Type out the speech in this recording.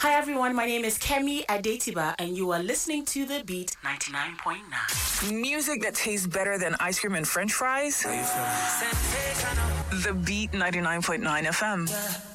Hi everyone, my name is Kemi Adetiba and you are listening to The Beat 99.9. Music that tastes better than ice cream and french fries? The Beat 99.9 FM.